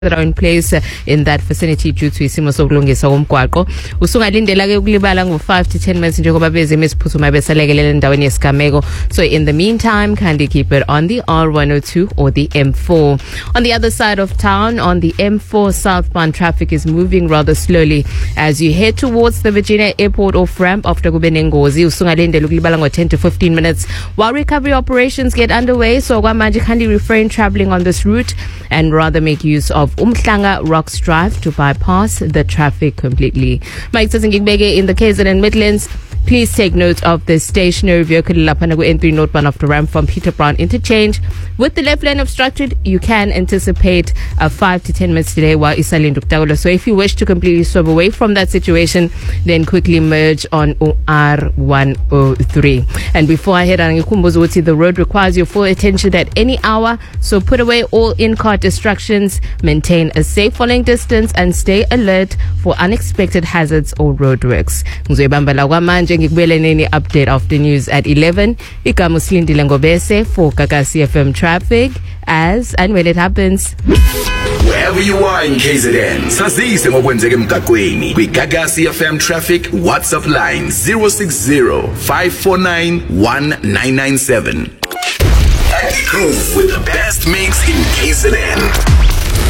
that are in place in that vicinity due to isimo sokulungisa komgwaqo. Usungalindela ke ukulibala ngo 5 to 10 minutes njengoba bezima isiphuthumayo besalekelela endaweni yesigameko. So in the meantime, kindly keep it on the R102 or the M4. On the other side of town, on the M4 southbound, traffic is moving rather slowly as you head towards the Virginia Airport off ramp after kube nengozi. Usungalindela ukulibala ngo 10 to 15 minutes while recovery operations get underway. So kwamanje kindly refrain traveling on this route and rather make use of Umhlanga Rocks Drive to bypass the traffic completely. Mike Tsingibeke in the KZN Midlands. Please take note of the stationary vehicle Lapanagu N3 northbound of the ramp from Peter Brown interchange. With the left lane obstructed, you can anticipate a 5 to 10 minutes delay while Isalindu Kutagola. So if you wish to completely swerve away from that situation, then quickly merge on R103. And before I head on Ngikumbuzo, the road requires your full attention at any hour. So put away all in-car distractions, maintain a safe following distance, and stay alert for unexpected hazards or roadworks. Ngikubele neni update of the news at 11. Igama usilindile ngobese for Gagasi FM traffic as and when it happens. Wherever you are in KZN, sazise ngokwenzeka emgaqweni. Gagasi FM traffic WhatsApp line 060-549-1997. At the Groove with the best mix in KZN.